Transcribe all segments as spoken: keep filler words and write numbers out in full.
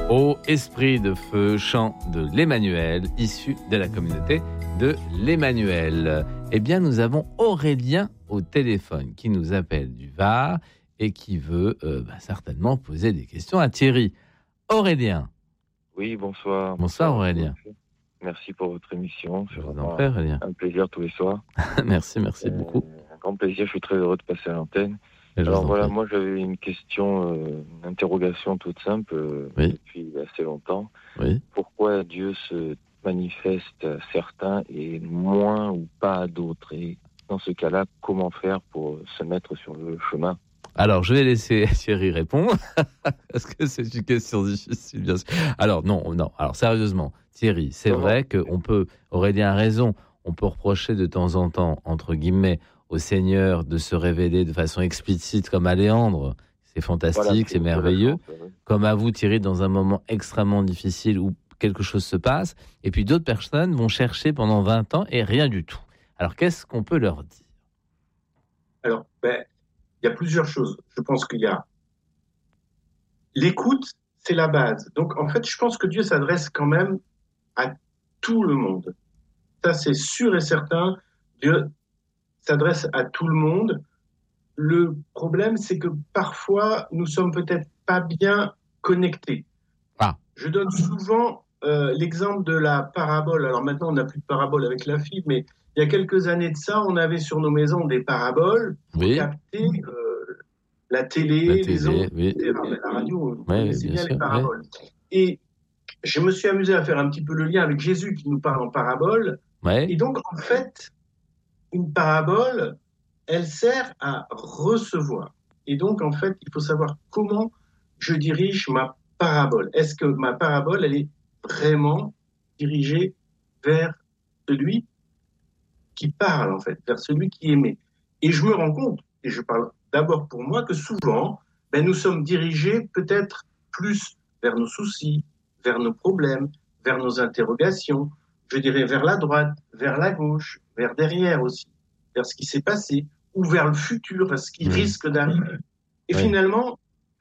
Ô esprit de feu, chant de l'Emmanuel, issu de la communauté de l'Emmanuel. Eh bien, nous avons Aurélien au téléphone qui nous appelle du Var et qui veut euh, bah, certainement poser des questions à Thierry. Aurélien. Oui, bonsoir. Bonsoir Aurélien. Merci pour votre émission. Je vous en prie, Aurélien. Un plaisir tous les soirs. merci, merci euh, beaucoup. Un grand plaisir, je suis très heureux de passer à l'antenne. Et Alors voilà, moi j'avais une question, euh, une interrogation toute simple euh, oui. depuis assez longtemps. Oui. Pourquoi Dieu se manifeste à certains et moins ou pas à d'autres? Et dans ce cas-là, comment faire pour se mettre sur le chemin? Alors, je vais laisser Thierry répondre, parce que c'est une question difficile, bien sûr. Alors, non, non. Alors, sérieusement, Thierry, c'est Comment? vrai qu'on peut, Aurélien a raison, on peut reprocher de temps en temps, entre guillemets, au Seigneur de se révéler de façon explicite comme à Léandre. C'est fantastique, voilà, c'est, c'est merveilleux. Chance, oui. Comme à vous, Thierry, dans un moment extrêmement difficile où quelque chose se passe. Et puis d'autres personnes vont chercher pendant vingt ans et rien du tout. Alors, qu'est-ce qu'on peut leur dire? Alors, ben, il y a plusieurs choses. Je pense qu'il y a l'écoute, c'est la base. Donc, en fait, je pense que Dieu s'adresse quand même à tout le monde. Ça, c'est sûr et certain. Dieu s'adresse à tout le monde. Le problème, c'est que parfois, nous sommes peut-être pas bien connectés. Ah. Je donne souvent euh, l'exemple de la parabole. Alors maintenant, on n'a plus de parabole avec la fibre, mais il y a quelques années de ça, on avait sur nos maisons des paraboles pour oui. capter euh, la télé, la les télé, ondes, oui. et cetera. La radio, vous oui, connaissez bien, bien les sûr, paraboles. Oui. Et je me suis amusé à faire un petit peu le lien avec Jésus qui nous parle en parabole. Oui. Et donc, en fait, une parabole, elle sert à recevoir. Et donc, en fait, il faut savoir comment je dirige ma parabole. Est-ce que ma parabole, elle est vraiment dirigée vers celui qui parle, en fait, vers celui qui aimait? Et je me rends compte, et je parle d'abord pour moi, que souvent, ben, nous sommes dirigés peut-être plus vers nos soucis, vers nos problèmes, vers nos interrogations, je dirais vers la droite, vers la gauche, vers derrière aussi, vers ce qui s'est passé, ou vers le futur, vers ce qui mmh. risque d'arriver. Et oui. finalement,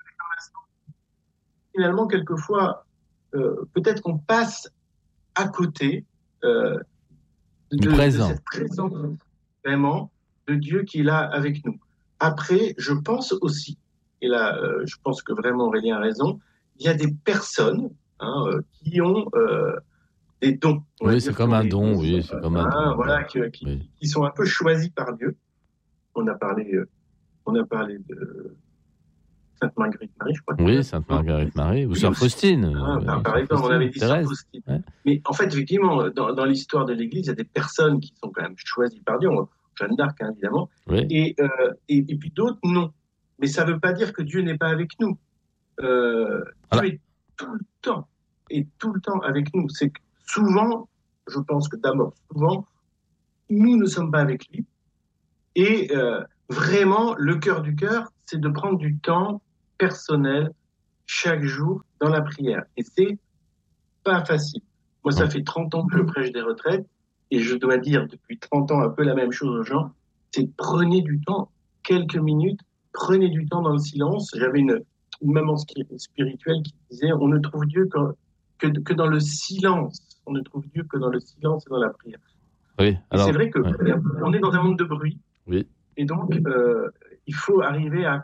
finalement, quelquefois, euh, peut-être qu'on passe à côté euh, de, de cette présence vraiment de Dieu qui est là avec nous. Après, je pense aussi, et là, euh, je pense que vraiment Aurélien a raison, il y a des personnes hein, euh, qui ont euh, des dons. Oui, c'est comme un don, dons, oui, c'est euh, comme un hein, don. Voilà, qui, qui, oui. qui sont un peu choisis par Dieu. On a parlé, euh, on a parlé de Sainte Marguerite Marie, je crois. Oui, Sainte Marguerite Marie, ou Sœur Faustine. Ah, par, par exemple, on avait dit Sœur Faustine. Ouais. Mais en fait, effectivement, dans, dans l'histoire de l'Église, il y a des personnes qui sont quand même choisies par Dieu. Jeanne d'Arc, hein, évidemment. Oui. Et, euh, et, et puis d'autres, non. Mais ça ne veut pas dire que Dieu n'est pas avec nous. Euh, voilà. Dieu est tout le temps, et tout le temps avec nous. C'est que souvent, je pense que d'abord, souvent, nous ne sommes pas avec lui. Et euh, vraiment, le cœur du cœur, c'est de prendre du temps personnel chaque jour dans la prière. Et c'est pas facile. Moi, ça fait trente ans que je prêche des retraites et je dois dire depuis trente ans un peu la même chose aux gens. C'est prenez du temps, quelques minutes, prenez du temps dans le silence. J'avais une, une maman spirituelle qui disait on ne trouve Dieu que, que, que dans le silence. On ne trouve Dieu que dans le silence et dans la prière. Oui, alors, et c'est vrai que ouais. on est dans un monde de bruit. Oui. Et donc, euh, il faut arriver à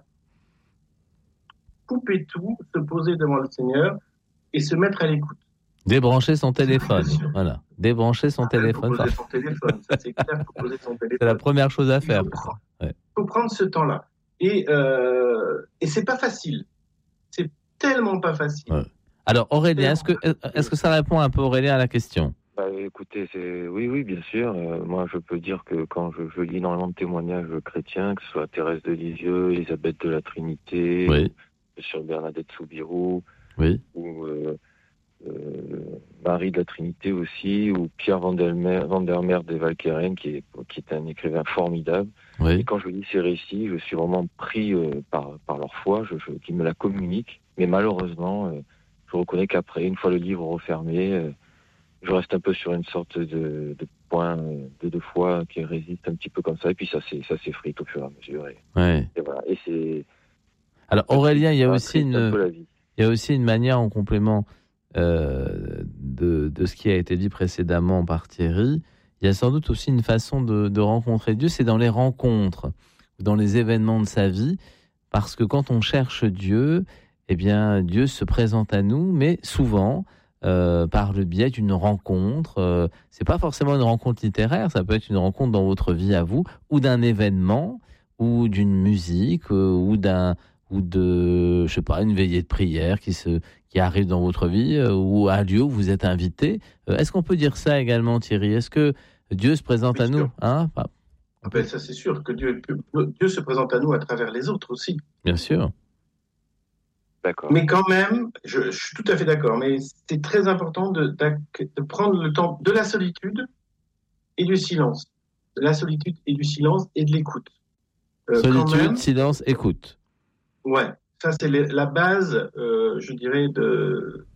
couper tout, se poser devant le Seigneur et se mettre à l'écoute. Débrancher son téléphone. Voilà. Débrancher son ah, téléphone. Faut poser son téléphone. Ça, c'est clair, faut poser son téléphone. C'est la première chose à faire. Il faut, prendre, ouais. faut prendre ce temps-là. Et, euh, et c'est pas facile. C'est tellement pas facile. Ouais. Alors, Aurélien, est-ce que, est-ce que ça répond un peu, Aurélien, à la question? Bah, écoutez, c'est... oui, oui, bien sûr. Euh, moi, je peux dire que quand je, je lis énormément de témoignages chrétiens, que ce soit Thérèse de Lisieux, Élisabeth de la Trinité, oui. sur Bernadette Soubirous, oui. ou euh, euh, Marie de la Trinité aussi, ou Pierre Vandermeer, Vandermeer des Valkeren, qui est, qui est un écrivain formidable. Oui. Et quand je lis ces récits, je suis vraiment pris euh, par, par leur foi, je, je, qu'ils me la communiquent. Mais malheureusement, euh, je reconnais qu'après, une fois le livre refermé, euh, je reste un peu sur une sorte de, de point de, de foi qui résiste un petit peu comme ça, et puis ça, c'est, ça s'effrite au fur et à mesure. Et, ouais. et voilà. Et c'est... Alors Aurélien, il y a aussi une... une... il y a aussi une manière en complément euh, de, de ce qui a été dit précédemment par Thierry. Il y a sans doute aussi une façon de, de rencontrer Dieu, c'est dans les rencontres, dans les événements de sa vie, parce que quand on cherche Dieu, eh bien, Dieu se présente à nous, mais souvent euh, par le biais d'une rencontre. Euh, c'est pas forcément une rencontre littéraire, ça peut être une rencontre dans votre vie à vous, ou d'un événement, ou d'une musique, euh, ou d'un ou de, je sais pas, une veillée de prière qui se qui arrive dans votre vie, euh, ou un lieu où vous êtes invité. Euh, est-ce qu'on peut dire ça également, Thierry ? Est-ce que Dieu se présente Bien à sûr. nous, hein ? Enfin, Ah ben, ça, c'est sûr que Dieu, Dieu se présente à nous à travers les autres aussi. bien sûr. D'accord. Mais quand même, je, je suis tout à fait d'accord, mais c'est très important de, de prendre le temps de la solitude et du silence. De la solitude et du silence et de l'écoute. Euh, solitude, même, silence, écoute. Ouais, ça c'est la base, euh, je dirais, de,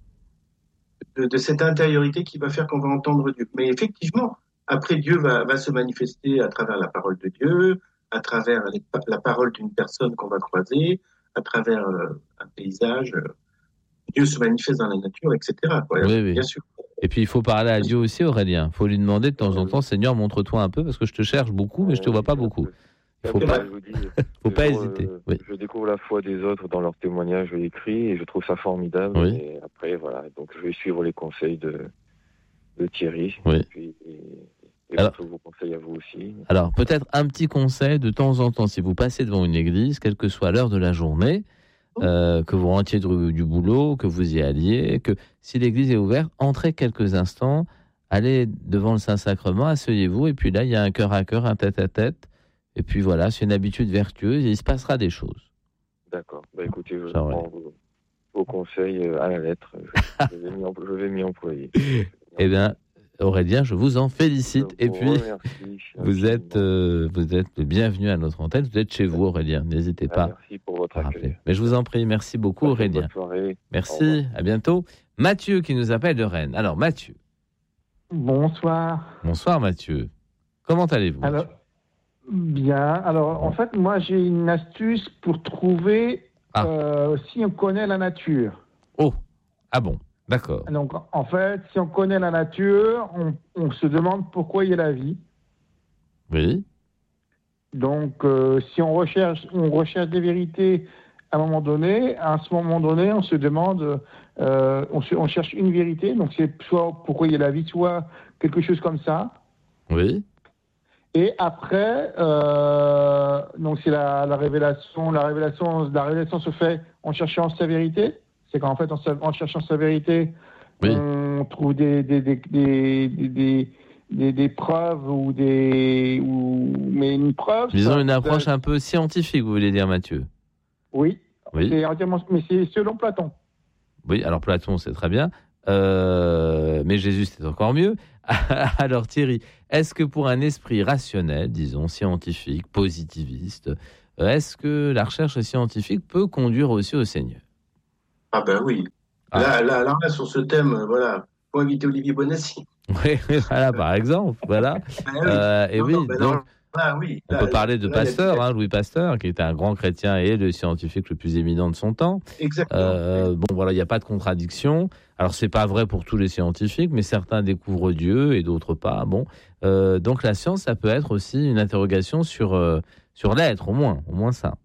de, de cette intériorité qui va faire qu'on va entendre Dieu. Mais effectivement, après Dieu va, va se manifester à travers la parole de Dieu, à travers les, la parole d'une personne qu'on va croiser, à travers euh, un paysage. Euh, Dieu se manifeste dans la nature, et cetera. Quoi, oui, oui. Bien sûr. Et puis il faut parler à Dieu aussi, Aurélien. Il faut lui demander de temps en temps, Seigneur, montre-toi un peu, parce que je te cherche beaucoup, mais je te vois pas beaucoup. Il faut pas, faut pas hésiter. Euh, oui. Je découvre la foi des autres dans leurs témoignages écrits et je trouve ça formidable. Oui. Et après, voilà, donc je vais suivre les conseils de, de Thierry. Oui. Et, puis, et, et alors, vos conseils à vous aussi. Alors, peut-être un petit conseil de temps en temps, si vous passez devant une église, quelle que soit l'heure de la journée, euh, que vous rentriez du, du boulot, que vous y alliez, que si l'église est ouverte, entrez quelques instants, allez devant le Saint-Sacrement, asseyez-vous, et puis là, il y a un cœur à cœur, un tête-à-tête. Et puis voilà, c'est une habitude vertueuse et il se passera des choses. D'accord. Bah écoutez, je prends vos, vos conseils à la lettre. Je, je, vais, m'y employer, je vais m'y employer. Eh bien, Aurélien, je vous en félicite. Je et puis, remercie, vous êtes, euh, vous êtes le bienvenu à notre antenne. Vous êtes chez vous, Aurélien. N'hésitez pas. Ah, merci pour votre accueil. Mais je vous en prie. Merci beaucoup, Aurélien. Bonne soirée. Merci. À bientôt. Mathieu qui nous appelle de Rennes. Alors, Mathieu. Bonsoir. Bonsoir, Mathieu. Comment allez-vous, Mathieu ? Alors, bien. Alors, en fait, moi, j'ai une astuce pour trouver ah. euh, si on connaît la nature. Oh, ah bon, d'accord. Donc, en fait, si on connaît la nature, on, on se demande pourquoi il y a la vie. Oui. Donc, euh, si on recherche, on recherche des vérités à un moment donné, à ce moment donné, on se demande, euh, on, se, on cherche une vérité. Donc, c'est soit pourquoi il y a la vie, soit quelque chose comme ça. Oui. Et après, euh, donc c'est la, la révélation. La révélation, la révélation se fait en cherchant sa vérité. C'est qu'en fait, en, en cherchant sa vérité, oui. on trouve des des des des, des, des, des preuves ou des ou mais une preuve. Disons ça, une approche ça, un peu scientifique, vous voulez dire, Mathieu ? Oui. Oui. C'est entièrement, mais c'est selon Platon. Oui, alors Platon, c'est très bien. Euh, mais Jésus, c'est encore mieux. Alors Thierry, est-ce que pour un esprit rationnel, disons scientifique, positiviste, est-ce que la recherche scientifique peut conduire aussi au Seigneur ? Ah ben oui. Ah. Là, là, là, là, sur ce thème, voilà, faut inviter Olivier Bonassi. Oui, voilà, par exemple, voilà. Ben oui. Euh, et non, oui, non, ben donc, non. Ah, oui. on là, peut parler de là, Pasteur, là, hein, Louis Pasteur, qui était un grand chrétien et le scientifique le plus éminent de son temps. Exactement. Euh, bon, voilà, il n'y a pas de contradiction. Alors, c'est pas vrai pour tous les scientifiques, mais certains découvrent Dieu et d'autres pas. Bon, euh, donc la science, ça peut être aussi une interrogation sur euh, sur l'être, au moins, au moins ça.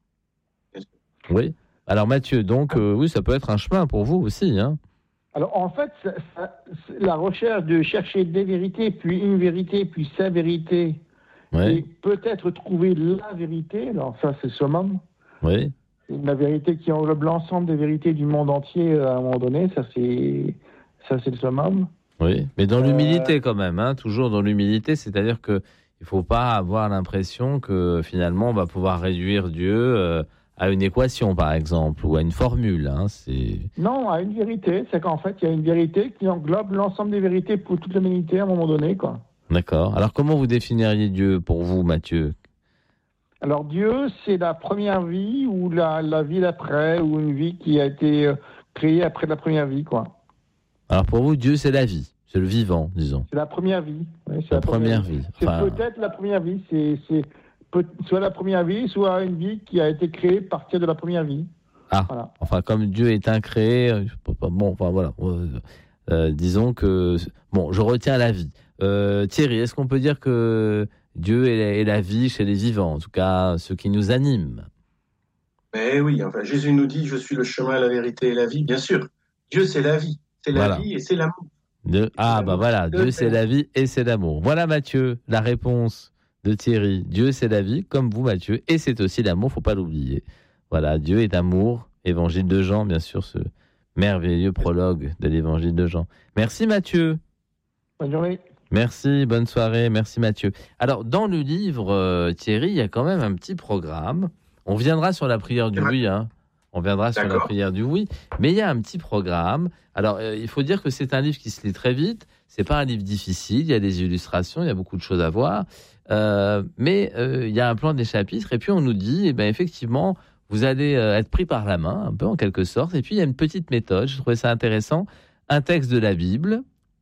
Oui. Alors Mathieu, donc euh, oui, ça peut être un chemin pour vous aussi, hein. Alors en fait, ça, ça, la recherche de chercher des vérités, puis une vérité, puis sa vérité, oui. et peut-être trouver la vérité. Alors ça, c'est le summum. Oui. La vérité qui englobe l'ensemble des vérités du monde entier à un moment donné, ça c'est ça c'est le summum. Oui, mais dans l'humilité euh... quand même, hein, toujours dans l'humilité, c'est-à-dire que il faut pas avoir l'impression que finalement on va pouvoir réduire Dieu euh, à une équation par exemple ou à une formule. Hein, c'est... Non, à une vérité, c'est qu'en fait il y a une vérité qui englobe l'ensemble des vérités pour toute l'humanité à un moment donné, quoi. D'accord. Alors comment vous définiriez Dieu pour vous, Mathieu ? Alors Dieu, c'est la première vie ou la, la vie d'après, ou une vie qui a été créée après la première vie, quoi. Alors pour vous, Dieu, c'est la vie, c'est le vivant, disons. C'est la première vie. Oui, c'est la, la première, première vie. vie. C'est enfin... peut-être la première vie, c'est, c'est peut, soit la première vie, soit une vie qui a été créée à partir de la première vie. Ah, voilà. Enfin, comme Dieu est incréé, bon, enfin voilà. Euh, disons que bon, je retiens la vie. Euh, Thierry, est-ce qu'on peut dire que Dieu est la, est la vie chez les vivants, en tout cas ceux qui nous animent? Mais oui, enfin, Jésus nous dit, je suis le chemin, la vérité et la vie. Bien sûr, Dieu c'est la vie, c'est la Voilà. vie et c'est l'amour. De... Ah bah voilà, Dieu c'est la vie et c'est l'amour. Voilà Mathieu, la réponse de Thierry. Dieu c'est la vie, comme vous Mathieu, et c'est aussi l'amour, faut pas l'oublier. Voilà, Dieu est amour, évangile de Jean, bien sûr, ce merveilleux prologue de l'évangile de Jean. Merci Mathieu. Bonne journée. Merci, bonne soirée, merci Mathieu. Alors dans le livre, euh, Thierry, il y a quand même un petit programme. On viendra sur la prière du oui, hein. On viendra sur D'accord. la prière du oui, mais il y a un petit programme. Alors, euh, il faut dire que c'est un livre qui se lit très vite. C'est pas un livre difficile. Il y a des illustrations, il y a beaucoup de choses à voir. Euh, mais euh, il y a un plan des chapitres. Et puis, on nous dit, eh ben, effectivement, vous allez euh, être pris par la main, un peu en quelque sorte. Et puis, il y a une petite méthode. Je trouvais ça intéressant. Un texte de la Bible.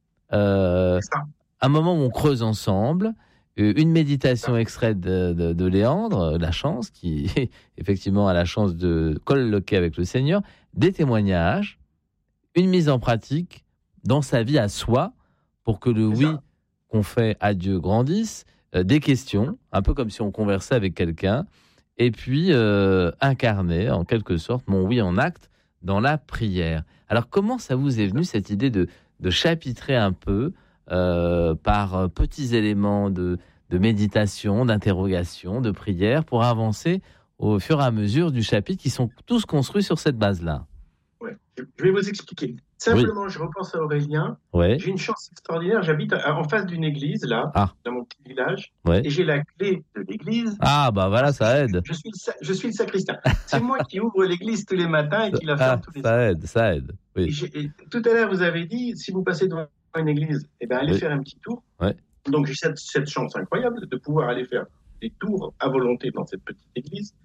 Euh, un moment où on creuse ensemble. Une méditation extraite de, de, de Léandre, la chance, qui effectivement a la chance de colloquer avec le Seigneur, des témoignages, une mise en pratique dans sa vie à soi, pour que le oui qu'on fait à Dieu grandisse, euh, des questions, un peu comme si on conversait avec quelqu'un, et puis euh, incarner en quelque sorte mon oui en acte dans la prière. Alors comment ça vous est venu cette idée de, de chapitrer un peu Euh, par petits éléments de, de méditation, d'interrogation, de prière, pour avancer au fur et à mesure du chapitre, qui sont tous construits sur cette base-là? Ouais. Je vais vous expliquer. Simplement, oui. Je repense à Aurélien. Ouais. J'ai une chance extraordinaire. J'habite en face d'une église, là, ah. dans mon petit village. Ouais. Et j'ai la clé de l'église. Ah, bah voilà, ça aide. Je suis le, je suis le sacristain. C'est moi qui ouvre l'église tous les matins et qui la ferme ah, tous les ça soirs. Ça aide, ça aide. Oui. Et et tout à l'heure, vous avez dit, si vous passez devant une église, eh ben, allez oui. faire un petit tour. Ouais. Donc, j'ai cette, cette chance incroyable de pouvoir aller faire des tours à volonté dans cette petite église.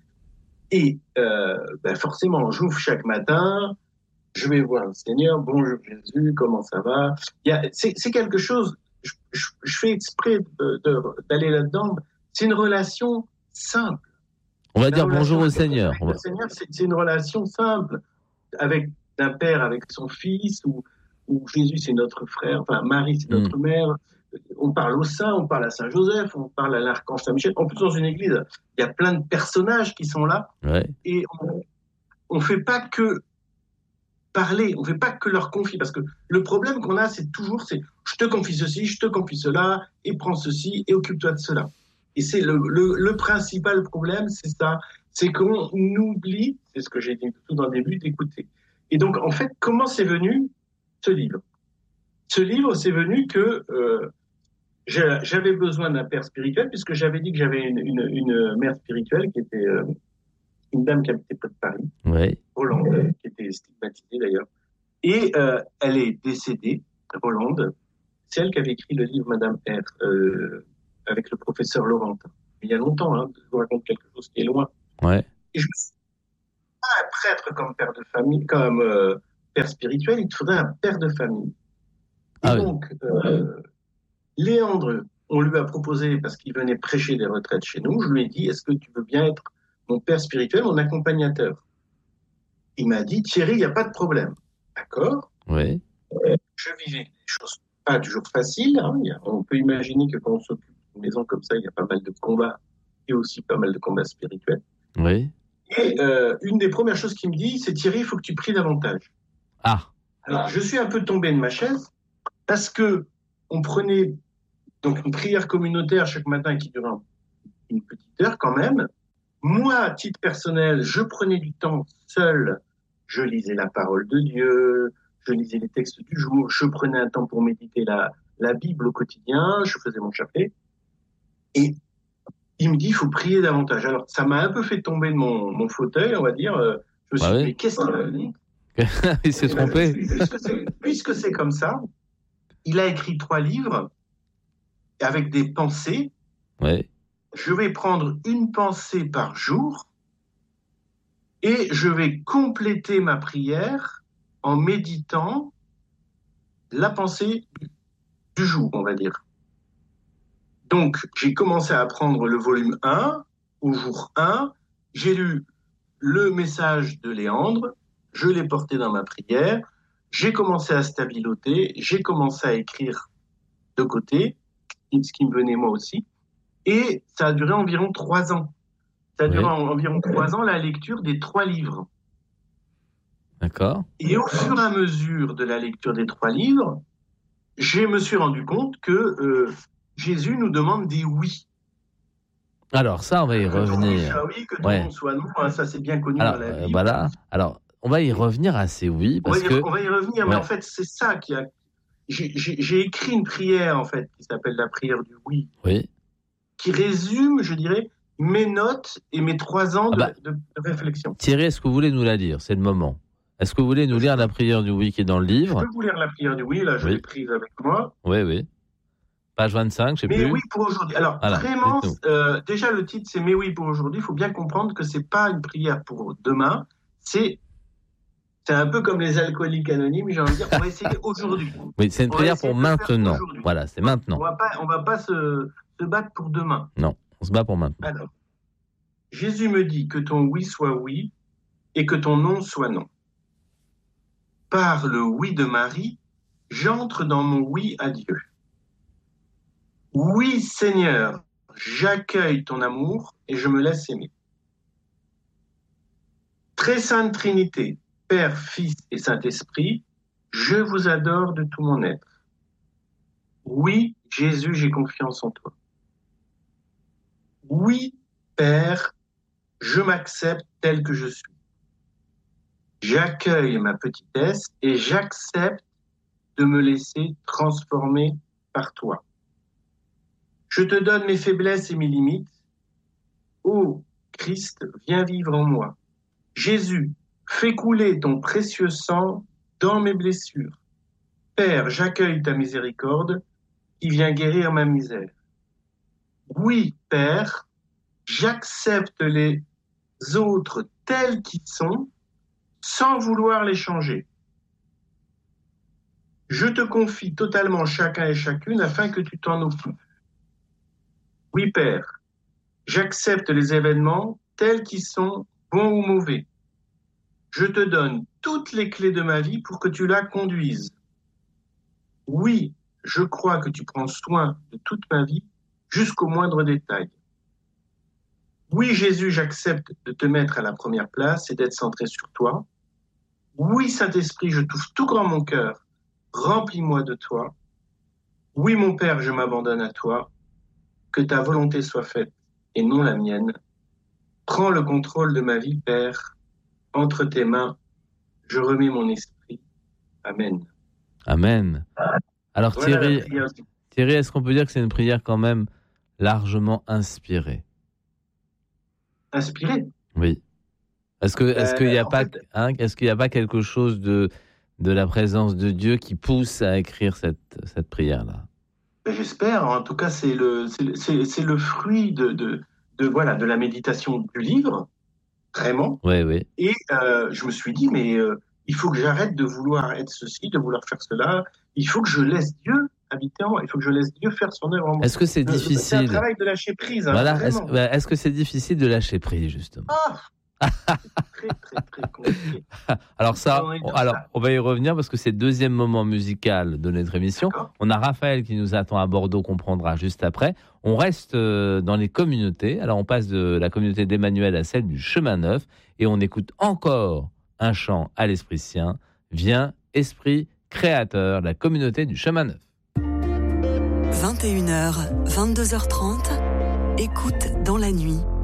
Et euh, ben forcément, j'ouvre chaque matin, je vais voir le Seigneur, bonjour Jésus, comment ça va? Il y a, c'est, c'est quelque chose, je, je, je fais exprès de, de, d'aller là-dedans, c'est une relation simple. On va La dire bonjour au Seigneur. Avec le Seigneur, c'est, c'est une relation simple, avec un père avec son fils, ou, ou Jésus c'est notre frère, enfin Marie c'est notre mmh. mère. On parle au saint, on parle à Saint Joseph, on parle à l'archange Saint Michel. En plus, dans une église, il y a plein de personnages qui sont là. Ouais. Et on ne fait pas que parler, on ne fait pas que leur confier. Parce que le problème qu'on a, c'est toujours, c'est je te confie ceci, je te confie cela, et prends ceci, et occupe-toi de cela. Et c'est le, le, le principal problème, c'est ça. C'est qu'on oublie, c'est ce que j'ai dit tout dans le début, d'écouter. Et donc, en fait, comment c'est venu ce livre? Ce livre, c'est venu que euh, j'avais besoin d'un père spirituel, puisque j'avais dit que j'avais une, une, une mère spirituelle qui était euh, une dame qui habitait près de Paris, ouais. Rolande, qui était stigmatisée d'ailleurs. Et euh, elle est décédée, Rolande. C'est elle qui avait écrit le livre Madame R, euh, avec le professeur Laurentin. Il y a longtemps, hein, je vous raconte quelque chose qui est loin. Ouais. Et je me suis dit, pas un prêtre comme père de famille, comme euh, père spirituel, il te faudrait un père de famille. Et ah donc, oui. euh, Léandre, on lui a proposé, parce qu'il venait prêcher des retraites chez nous, je lui ai dit, est-ce que tu veux bien être mon père spirituel, mon accompagnateur? Il m'a dit, Thierry, il n'y a pas de problème. D'accord. Oui. Euh, je vivais des choses pas toujours faciles. Hein. On peut imaginer que quand on s'occupe d'une maison comme ça, il y a pas mal de combats et aussi pas mal de combats spirituels. Oui. Et euh, une des premières choses qu'il me dit, c'est Thierry, il faut que tu pries davantage. Ah. Alors, je suis un peu tombé de ma chaise parce que on prenait donc une prière communautaire chaque matin qui durait une petite heure quand même. Moi, à titre personnel, je prenais du temps seul. Je lisais la parole de Dieu, je lisais les textes du jour, je prenais un temps pour méditer la, la Bible au quotidien, je faisais mon chapelet. Et il me dit, il faut prier davantage. Alors, ça m'a un peu fait tomber de mon, mon fauteuil, on va dire. Je me suis ah dit, oui. mais qu'est-ce qu'il a dit? Il s'est trompé. Puisque c'est, puisque c'est comme ça, il a écrit trois livres avec des pensées. Ouais. Je vais prendre une pensée par jour et je vais compléter ma prière en méditant la pensée du jour, on va dire. Donc, j'ai commencé à prendre le volume un, au jour un. J'ai lu le message de Léandre, je l'ai porté dans ma prière, j'ai commencé à stabiloter, j'ai commencé à écrire de côté, ce qui me venait moi aussi, et ça a duré environ trois ans. Ça a duré oui. environ trois ans la lecture des trois livres. D'accord. Et au fur et à mesure de la lecture des trois livres, je me suis rendu compte que euh, Jésus nous demande des oui. Alors ça, on va y que revenir. Ton oui, que ton ouais. nom soit non, hein, ça c'est bien connu Alors, dans la Bible. Euh, voilà. Alors, on va y revenir à ces oui, parce on va y, que... On va y revenir, ouais. mais en fait, c'est ça qui a... J'ai, j'ai, j'ai écrit une prière, en fait, qui s'appelle la prière du oui. Oui. Qui résume, je dirais, mes notes et mes trois ans ah de, bah, de, de réflexion. Thierry, est-ce que vous voulez nous la lire ? C'est le moment. Est-ce que vous voulez nous lire la prière du oui qui est dans le livre ? Je peux vous lire la prière du oui, là, je oui. l'ai prise avec moi. Oui, oui. Page vingt-cinq, je sais mais plus. Mais oui pour aujourd'hui. Alors, voilà, vraiment, euh, déjà le titre, c'est « Mais oui pour aujourd'hui ». Il faut bien comprendre que c'est pas une prière pour demain, c'est... C'est un peu comme les alcooliques anonymes, j'ai envie de dire, on va essayer aujourd'hui. Oui, c'est une prière pour maintenant. Voilà, c'est maintenant. On va pas, on va pas se, se battre pour demain. Non, on se bat pour maintenant. Alors, Jésus me dit que ton oui soit oui et que ton non soit non. Par le oui de Marie, j'entre dans mon oui à Dieu. Oui, Seigneur, j'accueille ton amour et je me laisse aimer. Très sainte Trinité, Père, Fils et Saint-Esprit, je vous adore de tout mon être. Oui, Jésus, j'ai confiance en toi. Oui, Père, je m'accepte tel que je suis. J'accueille ma petitesse et j'accepte de me laisser transformer par toi. Je te donne mes faiblesses et mes limites. Ô Christ, viens vivre en moi. Jésus, fais couler ton précieux sang dans mes blessures. Père, j'accueille ta miséricorde qui vient guérir ma misère. Oui, Père, j'accepte les autres tels qu'ils sont sans vouloir les changer. Je te confie totalement chacun et chacune afin que tu t'en occupes. Oui, Père, j'accepte les événements tels qu'ils sont, bons ou mauvais. Je te donne toutes les clés de ma vie pour que tu la conduises. Oui, je crois que tu prends soin de toute ma vie jusqu'au moindre détail. Oui, Jésus, j'accepte de te mettre à la première place et d'être centré sur toi. Oui, Saint-Esprit, je t'ouvre tout grand mon cœur. Remplis-moi de toi. Oui, mon Père, je m'abandonne à toi. Que ta volonté soit faite et non la mienne. Prends le contrôle de ma vie, Père. Entre tes mains, je remets mon esprit. Amen. Amen. Alors voilà Thierry, Thierry, est-ce qu'on peut dire que c'est une prière quand même largement inspirée ? Inspirée ? Oui. Est-ce que, est-ce qu'il n'y a pas, fait... hein, est-ce qu'il n'y a pas quelque chose de de la présence de Dieu qui pousse à écrire cette cette prière-là ? J'espère. En tout cas, c'est le c'est, c'est, c'est le fruit de, de de voilà de la méditation du livre, vraiment. Oui, oui. Et euh, je me suis dit, mais euh, il faut que j'arrête de vouloir être ceci, de vouloir faire cela. Il faut que je laisse Dieu habiter en moi. Il faut que je laisse Dieu faire son œuvre en moi. Est-ce que c'est le, difficile ? C'est un travail de lâcher prise. Hein, voilà. Est-ce, est-ce que c'est difficile de lâcher prise, justement ? Ah très, très, très compliqué. Alors ça, on, alors, on va y revenir parce que c'est le deuxième moment musical de notre émission. D'accord. On a Raphaël qui nous attend à Bordeaux, qu'on prendra juste après. On reste dans les communautés. Alors on passe de la communauté d'Emmanuel à celle du Chemin Neuf et on écoute encore un chant à l'Esprit Saint. Viens, Esprit Créateur, la communauté du Chemin Neuf. vingt et une heures, vingt-deux heures trente, écoute dans la nuit.